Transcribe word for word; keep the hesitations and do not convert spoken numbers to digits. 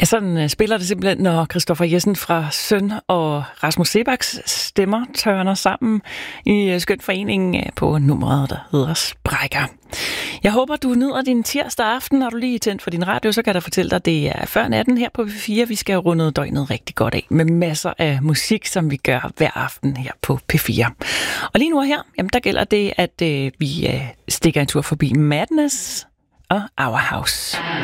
sådan uh, spiller det simpelthen, når Christoffer Jessen fra Søn og Rasmus Sebaks stemmer tørner sammen i uh, skøn forening uh, på nummeret, der hedder Sprækker. Jeg håber, du nyder din tirsdag aften, når du lige er tændt for din radio, så kan jeg fortælle dig, at det er før natten her på P fire. Vi skal runde døgnet rigtig godt af med masser af musik, som vi gør hver aften her på P fire. Og lige nu her, jamen, der gælder det, at uh, vi uh, stikker en tur forbi Madness og Our House.